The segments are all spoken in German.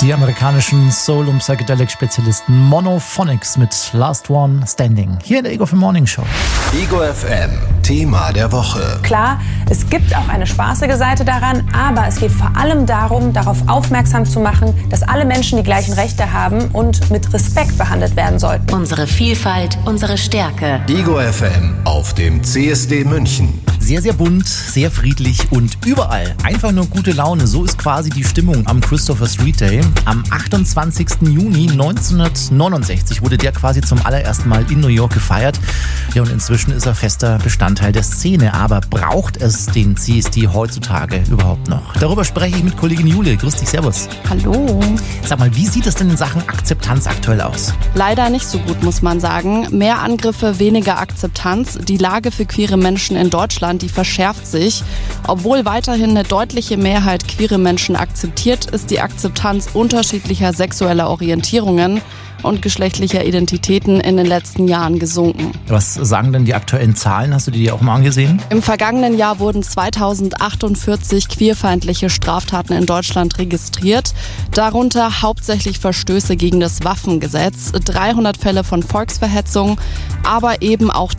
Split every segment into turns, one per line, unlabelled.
Die amerikanischen Soul- und Psychedelic-Spezialisten Monophonics mit Last One Standing. Hier in der Ego FM Morning Show.
Ego FM, Thema der Woche.
Klar, es gibt auch eine spaßige Seite daran, aber es geht vor allem darum, darauf aufmerksam zu machen, dass alle Menschen die gleichen Rechte haben und mit Respekt behandelt werden sollten.
Unsere Vielfalt, unsere Stärke.
Ego FM auf dem CSD München.
Sehr, sehr bunt, sehr friedlich und überall einfach nur gute Laune. So ist quasi die Stimmung am Christopher Street Day. Am 28. Juni 1969 wurde der quasi zum allerersten Mal in New York gefeiert. Ja, und inzwischen ist er fester Bestandteil der Szene. Aber braucht es den CSD heutzutage überhaupt noch? Darüber spreche ich mit Kollegin Jule. Grüß dich, servus.
Hallo.
Sag mal, wie sieht es denn in Sachen Akzeptanz aktuell aus?
Leider nicht so gut, muss man sagen. Mehr Angriffe, weniger Akzeptanz. Die Lage für queere Menschen in Deutschland, die verschärft sich. Obwohl weiterhin eine deutliche Mehrheit queere Menschen akzeptiert, ist die Akzeptanz unterschiedlicher sexueller Orientierungen und geschlechtlicher Identitäten in den letzten Jahren gesunken.
Was sagen denn die aktuellen Zahlen? Hast du die auch mal angesehen?
Im vergangenen Jahr wurden 2048 queerfeindliche Straftaten in Deutschland registriert, darunter hauptsächlich Verstöße gegen das Waffengesetz, 300 Fälle von Volksverhetzung, aber eben auch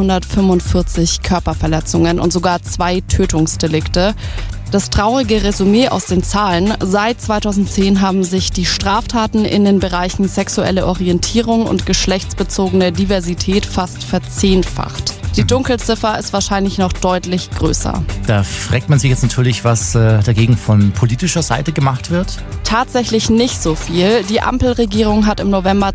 245 Körperverletzungen und sogar 2 Tötungsdelikte. Das traurige Resümee aus den Zahlen: Seit 2010 haben sich die Straftaten in den Bereichen sexuelle Orientierung und geschlechtsbezogene Diversität fast verzehnfacht. Die Dunkelziffer ist wahrscheinlich noch deutlich größer.
Da fragt man sich jetzt natürlich, was dagegen von politischer Seite gemacht wird.
Tatsächlich nicht so viel. Die Ampelregierung hat im November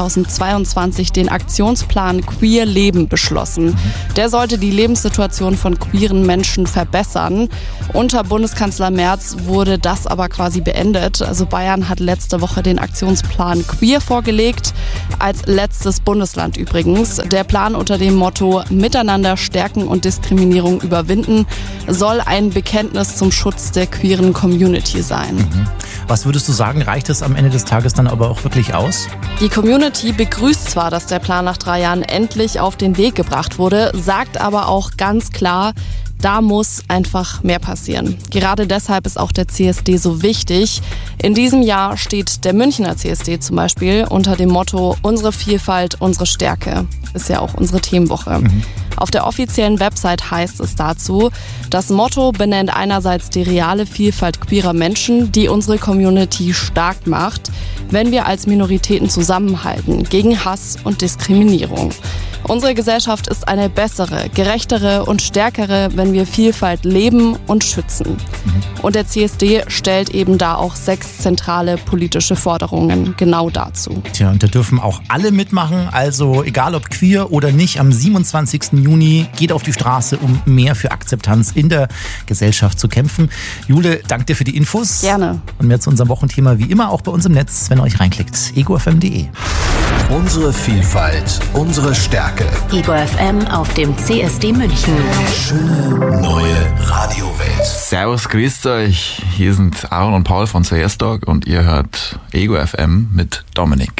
2022 den Aktionsplan Queer Leben beschlossen. Der sollte die Lebenssituation von queeren Menschen verbessern. Unter Bundeskanzler Merz wurde das aber quasi beendet. Also Bayern hat letzte Woche den Aktionsplan Queer vorgelegt, als letztes Bundesland übrigens. Der Plan unter dem Motto Miteinander stärken und Diskriminierung überwinden soll ein Bekenntnis zum Schutz der queeren Community sein.
Was würdest du sagen, reicht es am Ende des Tages dann aber auch wirklich aus?
Die Community begrüßt zwar, dass der Plan nach 3 Jahren endlich auf den Weg gebracht wurde, sagt aber auch ganz klar, da muss einfach mehr passieren. Gerade deshalb ist auch der CSD so wichtig. In diesem Jahr steht der Münchner CSD zum Beispiel unter dem Motto Unsere Vielfalt, unsere Stärke. Ist ja auch unsere Themenwoche. Auf der offiziellen Website heißt es dazu, das Motto benennt einerseits die reale Vielfalt queerer Menschen, die unsere Community stark macht, wenn wir als Minoritäten zusammenhalten gegen Hass und Diskriminierung. Unsere Gesellschaft ist eine bessere, gerechtere und stärkere, wenn wir Vielfalt leben und schützen. Und der CSD stellt eben da auch 6 zentrale politische Forderungen genau dazu.
Tja, und da dürfen auch alle mitmachen, also egal ob queer oder nicht, am 27. Juni geht auf die Straße, um mehr für Akzeptanz in der Gesellschaft zu kämpfen. Jule, danke dir für die Infos.
Gerne.
Und mehr zu unserem Wochenthema wie immer auch bei uns im Netz, wenn ihr euch reinklickt. egofm.de.
Unsere Vielfalt, unsere Stärke.
Ego FM auf dem CSD München.
Schöne neue Radiowelt.
Servus, grüßt euch. Hier sind Aaron und Paul von CS Dog und ihr hört Ego FM mit Dominik.